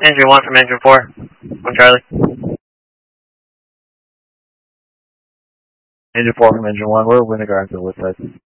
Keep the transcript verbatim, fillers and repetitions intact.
Engine one from engine four. One Charlie. Engine four from engine one. We're Winterguard to the west side.